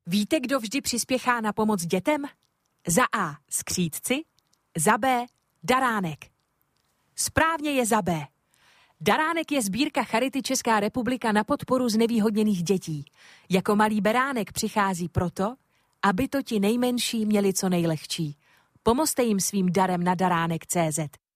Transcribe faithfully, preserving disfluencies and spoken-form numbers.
Víte, kdo vždy přispěchá na pomoc dětem? Za A. skřídci, za B. daránek. Správně je za B. Daránek je sbírka Charity Česká republika na podporu znevýhodněných dětí. Jako malý beránek přichází proto, aby to ti nejmenší měli co nejlehčí. Pomozte jim svým darem na daránek tečka cé zet.